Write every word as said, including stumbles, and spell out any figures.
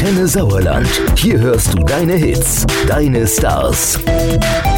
Antenne Sauerland. Hier hörst du deine Hits, deine Stars.